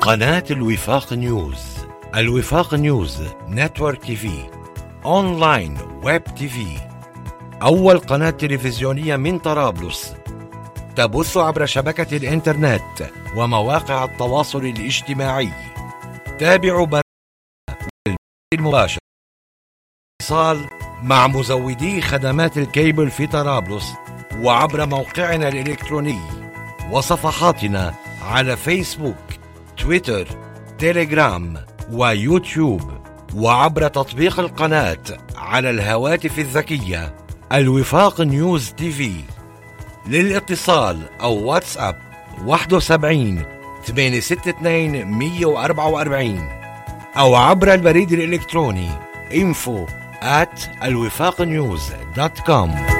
قناة الوفاق نيوز. الوفاق نيوز نتورك تي في، أونلاين ويب تي في، أول قناة تلفزيونية من طرابلس، تبث عبر شبكة الإنترنت ومواقع التواصل الاجتماعي. تابعوا برامج المباشر، اتصال مع مزودي خدمات الكيبل في طرابلس، وعبر موقعنا الإلكتروني وصفحاتنا على فيسبوك، تويتر، تيليجرام ويوتيوب، وعبر تطبيق القناة على الهواتف الذكية الوفاق نيوز تي في. للاتصال أو واتساب 71 862 144 أو عبر البريد الإلكتروني info@alwifaqnews.com.